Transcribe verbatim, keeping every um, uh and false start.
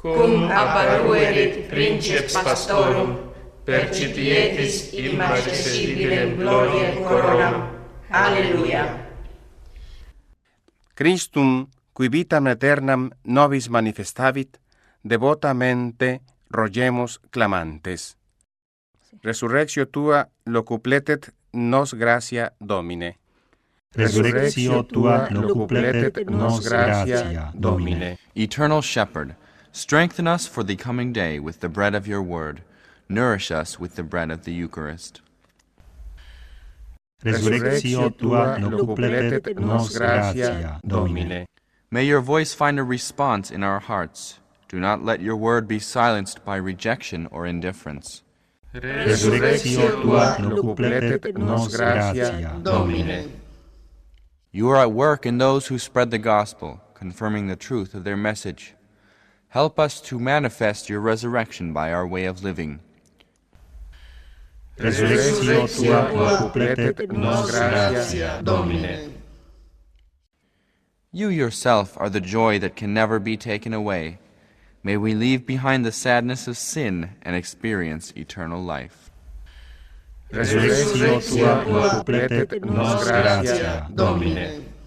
cum apparuerit princeps pastorum, percipietis immarcesibilem gloriae coronam. Alleluia. Christum, qui vitam aeternam nobis manifestavit, devotamente rogemus clamantes. Resurrectio tua locupletet nos gratia Domine. Resurrectio tua locupletet nos gratia Domine. Eternal Shepherd, strengthen us for the coming day with the bread of your word. Nourish us with the bread of the Eucharist. Resurrectio tua locupletet nos gratia Domine. May your voice find a response in our hearts. Do not let your word be silenced by rejection or indifference. Resurrectio tua locupletet nos gratia Domine. You are at work in those who spread the gospel, confirming the truth of their message. Help us to manifest your resurrection by our way of living. Resurrectio tua locupletet nos gratia Domine. You yourself are the joy that can never be taken away. May we leave behind the sadness of sin and experience eternal life. Resurrectio tua locupletet nos gratia Domine.